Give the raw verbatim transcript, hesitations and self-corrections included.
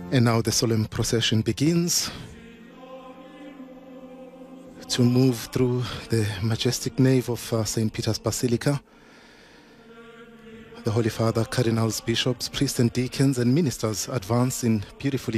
And now the solemn procession begins to move through the majestic nave of uh, Saint Peter's Basilica. The Holy Father, cardinals, bishops, priests and deacons and ministers advance in beautifully